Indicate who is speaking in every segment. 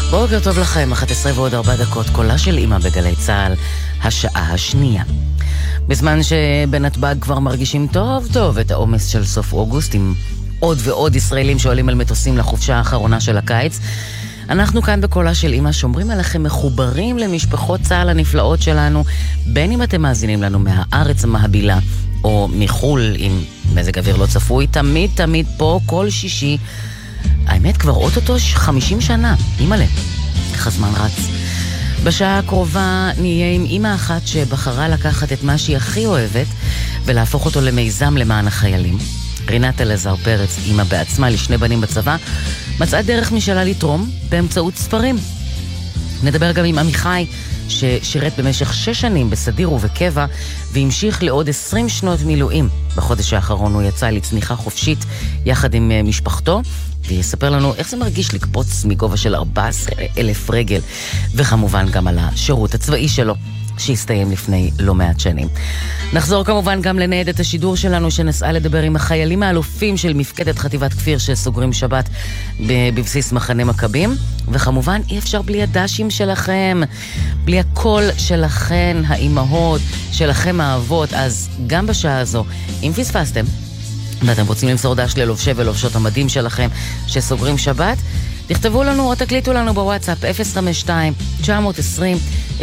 Speaker 1: בוקר טוב לכם, 11:04, קולה של אמא בגלי צהל, השעה השנייה. בזמן שבנתב"ג כבר מרגישים טוב טוב את העומס של סוף אוגוסט, עם עוד ועוד ישראלים שעולים על מטוסים לחופשה האחרונה של הקיץ, אנחנו כאן בקולה של אמא שומרים עליכם מחוברים למשפחות צהל הנפלאות שלנו, בין אם אתם מאזינים לנו מהארץ המהבילה, או מחול עם מזג אוויר לא צפוי, תמיד תמיד פה כל שישי. האמת כבר אוטוטו 50 שנה, אימא'לה, ככה זמן רץ. בשעה הקרובה נהיה עם אמא אחת שבחרה לקחת את מה שהיא הכי אוהבת ולהפוך אותו למיזם למען החיילים. רינת אלעזר פרץ, אמא בעצמה לשני בנים בצבא, מצאה דרך משלה לתרום באמצעות ספרים. נדבר גם עם עמיחי ששירת במשך 6 שנים בסדיר ובקבע והמשיך לעוד 20 שנות מילואים. בחודש האחרון הוא יצא לצניחה חופשית יחד עם משפחתו, ויספר לנו איך זה מרגיש לקפוץ מגובה של 14,000 רגל, וכמובן גם על השירות הצבאי שלו שהסתיים לפני לא מעט שנים. נחזור כמובן גם לניידת השידור שלנו שנסעה לדבר עם החיילים האלופים של מפקדת חטיבת כפיר שסוגרים שבת בבסיס מחנה מכבים, וכמובן אי אפשר בלי הדשים שלכם, בלי הקול שלכן, האימהות שלכם האבות. אז גם בשעה הזו, אם פספסתם ואתם רוצים למסור דש ללובשי ולובשות המדים שלכם שסוגרים שבת, תכתבו לנו או תקליטו לנו בוואטסאפ 052-920-2323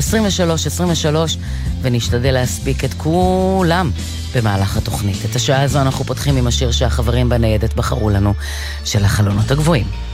Speaker 1: ונשתדל להספיק את כולם במהלך התוכנית. את השעה הזו אנחנו פותחים עם השיר שהחברים בניידת בחרו לנו, של החלונות הגבוהים.